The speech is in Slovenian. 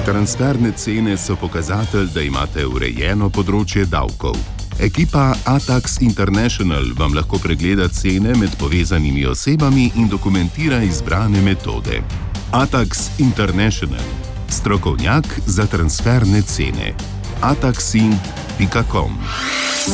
Transferne cene so pokazatelj, da imate urejeno področje davkov. Ekipa Atax International vam lahko pregleda cene med povezanimi osebami in dokumentira izbrane metode. Atax International. Strokovnjak za transferne cene. ataxint.com